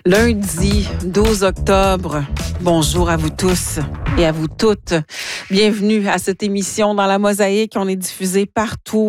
Lundi 12 octobre. Bonjour à vous tous et à vous toutes. Bienvenue à cette émission dans la Mosaïque. On est diffusé partout